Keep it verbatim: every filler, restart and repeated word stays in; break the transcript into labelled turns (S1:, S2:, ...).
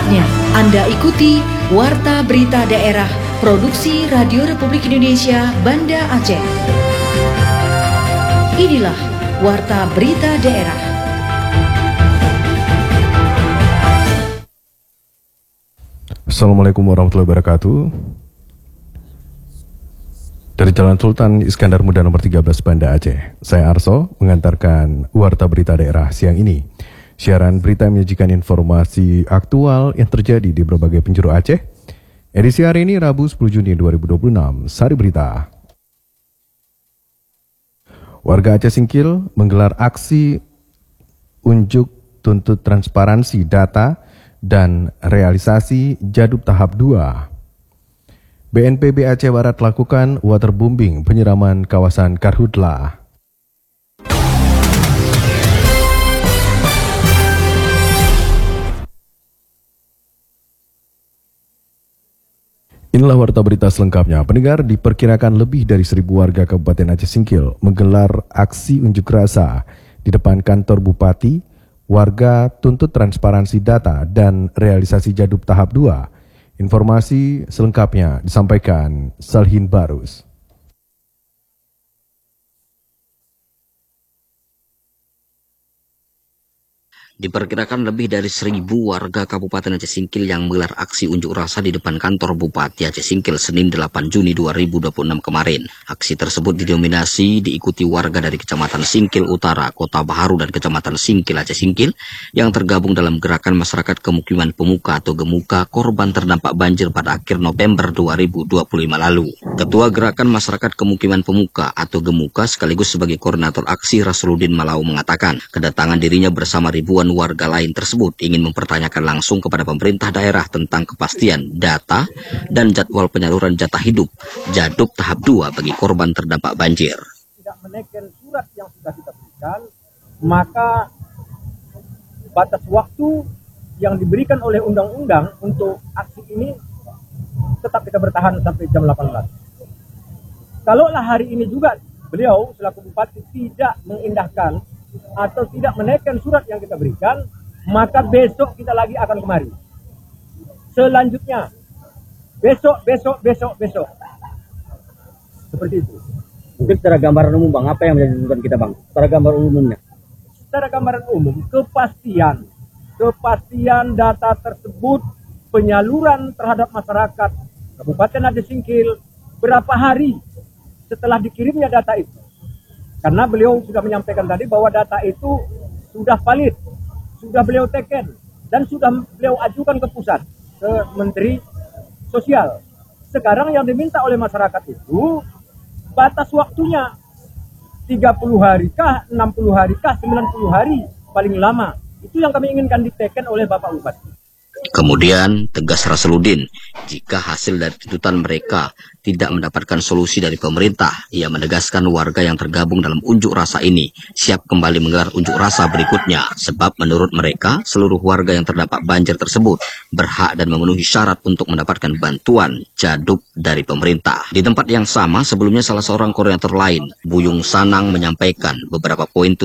S1: Saatnya Anda ikuti Warta Berita Daerah Produksi Radio Republik Indonesia Banda Aceh. Inilah Warta Berita Daerah.
S2: Assalamualaikum warahmatullahi wabarakatuh. Dari Jalan Sultan Iskandar Muda nomor tiga belas Banda Aceh, saya Arso mengantarkan Warta Berita Daerah siang ini. Siaran berita menyajikan informasi aktual yang terjadi di berbagai penjuru Aceh. Edisi hari ini Rabu sepuluh Juni dua ribu dua puluh enam, Sari Berita. Warga Aceh Singkil menggelar aksi unjuk tuntut transparansi data dan realisasi Jadub tahap dua. B N P B Aceh Barat lakukan waterbombing penyiraman kawasan Karhutlah. Inilah warta berita selengkapnya. Pendengar, diperkirakan lebih dari seribu warga Kabupaten Aceh Singkil menggelar aksi unjuk rasa di depan kantor Bupati. Warga tuntut transparansi data dan realisasi Jadub tahap dua. Informasi selengkapnya disampaikan Salhin Barus.
S3: Diperkirakan lebih dari seribu warga Kabupaten Aceh Singkil yang menggelar aksi unjuk rasa di depan kantor Bupati Aceh Singkil Senin delapan Juni dua ribu dua puluh enam kemarin. Aksi tersebut didominasi diikuti warga dari Kecamatan Singkil Utara, Kota Baharu, dan Kecamatan Singkil Aceh Singkil yang tergabung dalam Gerakan Masyarakat Kemukiman Pemuka atau Gemuka korban terdampak banjir pada akhir November dua ribu dua puluh lima lalu. Ketua Gerakan Masyarakat Kemukiman Pemuka atau Gemuka sekaligus sebagai koordinator aksi Rasuluddin Malau mengatakan kedatangan dirinya bersama ribuan warga lain tersebut ingin mempertanyakan langsung kepada pemerintah daerah tentang kepastian data dan jadwal penyaluran jatah hidup Jadub tahap dua bagi korban terdampak banjir.
S4: Tidak menaikkan surat yang sudah kita berikan, maka batas waktu yang diberikan oleh undang-undang untuk aksi ini tetap kita bertahan sampai jam delapan belas. Kalaulah hari ini juga beliau selaku bupati tidak mengindahkan atau tidak menaikkan surat yang kita berikan, maka besok kita lagi akan kemari. Selanjutnya, besok, besok, besok, besok. Seperti itu.
S5: Mungkin secara gambaran umum Bang, apa yang menjadi tuntutan kita Bang? Secara gambar umumnya.
S4: Secara gambaran umum, kepastian. Kepastian data tersebut, penyaluran terhadap masyarakat Kabupaten Aceh Singkil, berapa hari setelah dikirimnya data itu. Karena beliau sudah menyampaikan tadi bahwa data itu sudah valid, sudah beliau teken, dan sudah beliau ajukan ke pusat, ke Menteri Sosial. Sekarang yang diminta oleh masyarakat itu batas waktunya tiga puluh hari kah, enam puluh hari kah, sembilan puluh hari paling lama. Itu yang kami inginkan diteken oleh Bapak Bupati.
S3: Kemudian tegas Rasuluddin, jika hasil dari tuntutan mereka tidak mendapatkan solusi dari pemerintah, ia menegaskan warga yang tergabung dalam unjuk rasa ini siap kembali menggelar unjuk rasa berikutnya, sebab menurut mereka seluruh warga yang terdampak banjir tersebut berhak dan memenuhi syarat untuk mendapatkan bantuan Jadub dari pemerintah. Di tempat yang sama sebelumnya salah seorang koordinator lain, Buyung Sanang, menyampaikan beberapa poin